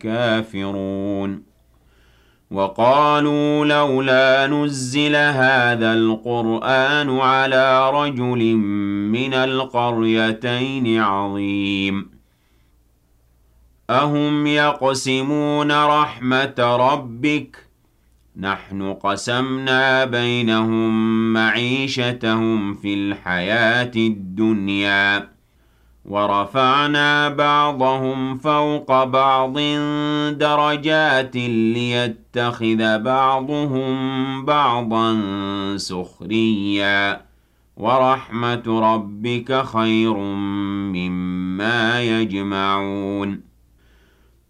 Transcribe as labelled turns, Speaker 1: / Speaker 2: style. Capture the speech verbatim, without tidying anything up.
Speaker 1: الكافرون وقالوا لولا نزل هذا القرآن على رجل من القريتين عظيم أهم يقسمون رحمة ربك نحن قسمنا بينهم معيشتهم في الحياة الدنيا ورفعنا بعضهم فوق بعض درجات ليتخذ بعضهم بعضا سخريا ورحمة ربك خير مما يجمعون